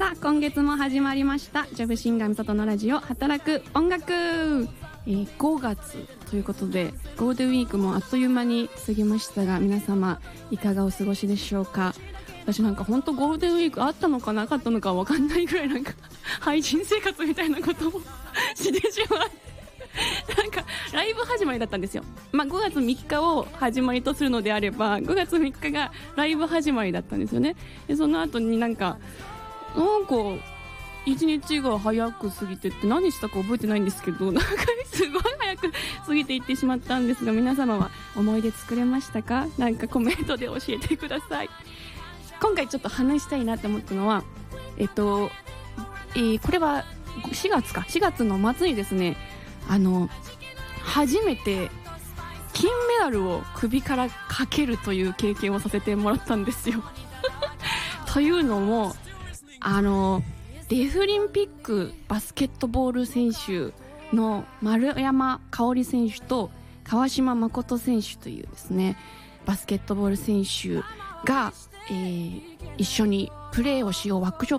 さあ今月も始まりましたジョブシンガーみさとのラジオ働く音楽、5月ということでゴールデンウィークもあっという間に過ぎましたが、皆様いかがお過ごしでしょうか。私なんか本当ゴールデンウィークあったのかなかったのか分かんないぐらい、なんか配信生活みたいなことをしてしまってなんかライブ始まりだったんですよ。5月3日を始まりとするのであれば5月3日がライブ始まりだったんですよね。でその後になんか1日が早く過ぎてって何したか覚えてないんですけど、なんかすごい早く過ぎていってしまったんですが、皆様は思い出作れましたか？なんかコメントで教えてください。今回ちょっと話したいなって思ったのはこれは4月の末にですね、初めて金メダルを首からかけるという経験をさせてもらったんですよというのもデフリンピックバスケットボール選手の丸山香織選手と川島誠選手というですねバスケットボール選手が、一緒にプレーをしようワークショッ